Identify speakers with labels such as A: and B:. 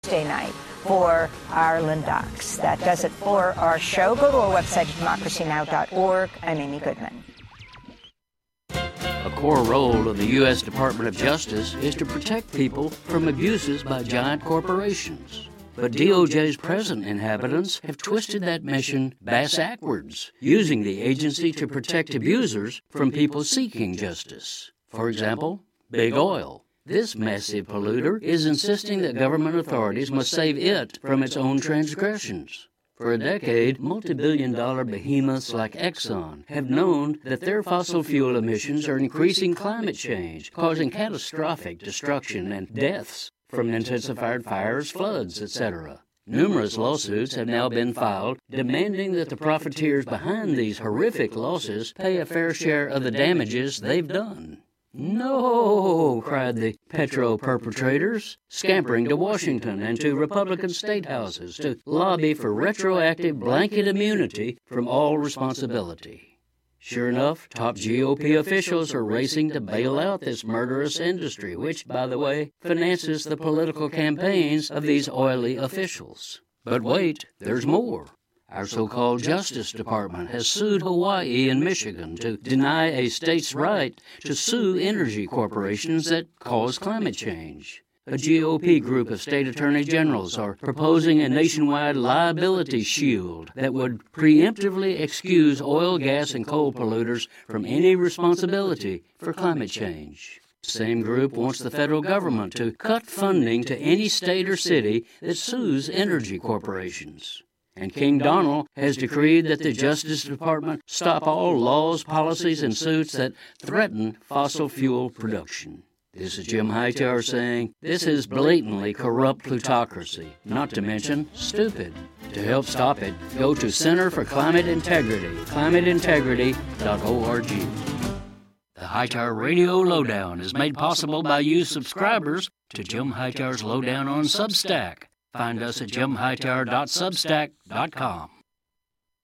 A: Tuesday night for Ireland Docs. That does it for our show. Go to our website at democracynow.org. I'm Amy Goodman.
B: A core role of the U.S. Department of Justice is to protect people from abuses by giant corporations. But DOJ's present inhabitants have twisted that mission bass-ackwards, using the agency to protect abusers from people seeking justice. For example, Big Oil. This massive polluter is insisting that government authorities must save it from its own transgressions. For a decade, multi-billion-dollar behemoths like Exxon have known that their fossil fuel emissions are increasing climate change, causing catastrophic destruction and deaths from intensified fires, floods, etc. Numerous lawsuits have now been filed demanding that the profiteers behind these horrific losses pay a fair share of the damages they've done. No, cried the petro-perpetrators, scampering to Washington and to Republican state houses to lobby for retroactive blanket immunity from all responsibility. Sure enough, top GOP officials are racing to bail out this murderous industry, which, by the way, finances the political campaigns of these oily officials. But wait, there's more. Our so-called Justice Department has sued Hawaii and Michigan to deny a state's right to sue energy corporations that cause climate change. A GOP group of state attorney generals are proposing a nationwide liability shield that would preemptively excuse oil, gas, and coal polluters from any responsibility for climate change. The same group wants the federal government to cut funding to any state or city that sues energy corporations. And King Donald has decreed that the Justice Department stop all laws, policies, and suits that threaten fossil fuel production. This is Jim Hightower saying, this is blatantly corrupt plutocracy, not to mention stupid. To help stop it, go to Center for Climate Integrity, climateintegrity.org. The Hightower Radio Lowdown is made possible by you subscribers to Jim Hightower's Lowdown on Substack. Find us at jimhightower.substack.com.